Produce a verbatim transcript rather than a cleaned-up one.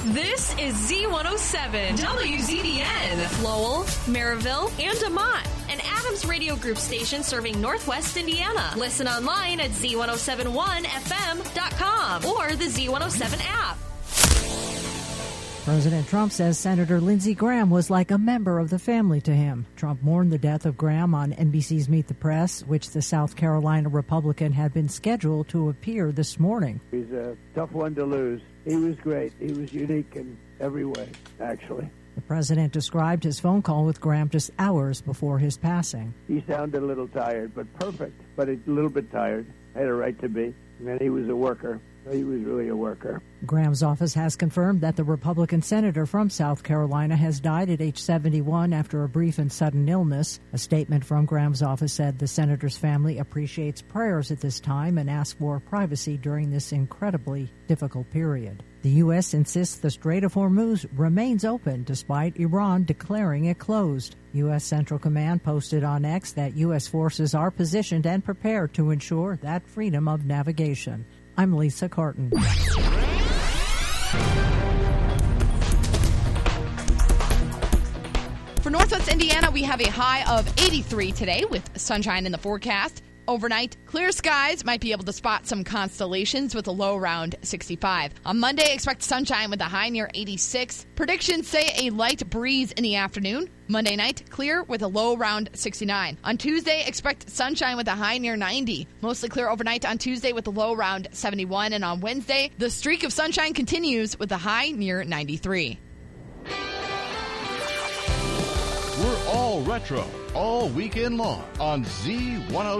This is Z one oh seven, W Z D N, Lowell, Maryville, and DeMont, an Adams Radio Group station serving Northwest Indiana. Listen online at Z one oh seven one F M dot com or the Z one oh seven app. President Trump says Senator Lindsey Graham was like a member of the family to him. Trump mourned the death of Graham on N B C's Meet the Press, which the South Carolina Republican had been scheduled to appear this morning. He's a tough one to lose. He was great. He was unique in every way, actually. The president described his phone call with Graham just hours before his passing. He sounded a little tired, but perfect, but a little bit tired. Had a right to be. And he was a worker. He was really a worker. Graham's office has confirmed that the Republican senator from South Carolina has died at age seventy-one after a brief and sudden illness. A statement from Graham's office said the senator's family appreciates prayers at this time and asks for privacy during this incredibly difficult period. The U S insists the Strait of Hormuz remains open despite Iran declaring it closed. U S Central Command posted on X that U S forces are positioned and prepared to ensure that freedom of navigation. I'm Lisa Carton. For Northwest Indiana, we have a high of eighty-three today with sunshine in the forecast. Overnight, clear skies, might be able to spot some constellations with a low around sixty-five. On Monday, expect sunshine with a high near eighty-six. Predictions say a light breeze in the afternoon. Monday night, clear with a low around sixty-nine. On Tuesday, expect sunshine with a high near ninety. Mostly clear overnight on Tuesday with a low around seventy-one. And on Wednesday, the streak of sunshine continues with a high near ninety-three. We're all retro, all weekend long on Z one oh